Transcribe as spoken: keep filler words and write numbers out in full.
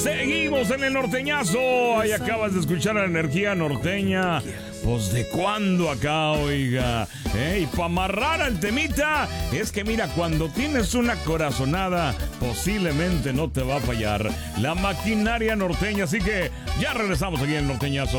Seguimos en el norteñazo. Ahí acabas de escuchar la energía norteña. Pues de cuándo acá, oiga. ¿Eh? Y para amarrar al temita, es que mira, cuando tienes una corazonada, posiblemente no te va a fallar la maquinaria norteña. Así que ya regresamos aquí en el norteñazo.